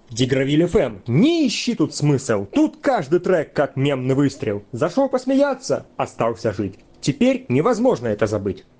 Дигравиль ФМ, не ищи тут смысл, тут каждый трек как мемный выстрел. Зашел посмеяться, остался жить. Теперь невозможно это забыть.